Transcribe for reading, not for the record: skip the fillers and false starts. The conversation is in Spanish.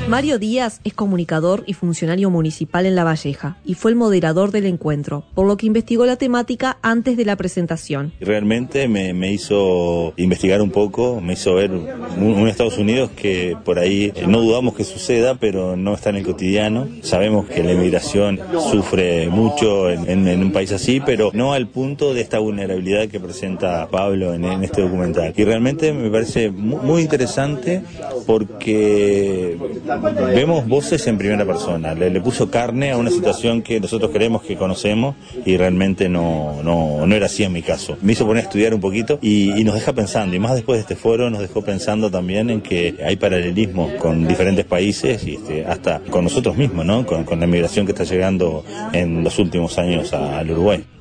Mario Díaz es comunicador y funcionario municipal en La Valleja y fue el moderador del encuentro, por lo que investigó la temática antes de la presentación. Realmente me hizo investigar un poco, me hizo ver un Estados Unidos que por ahí no dudamos que suceda, pero no está en el cotidiano. Sabemos que la inmigración sufre mucho en un país así, pero no al punto de esta vulnerabilidad que presenta Pablo en este documental. Y realmente me parece muy interesante porque vemos voces en primera persona, le puso carne a una situación que nosotros creemos que conocemos y realmente no era así en mi caso. Me hizo poner a estudiar un poquito y nos deja pensando, y más después de este foro nos dejó pensando también en que hay paralelismo con diferentes países y hasta con nosotros mismos, ¿no? Con la migración que está llegando en los últimos años al Uruguay.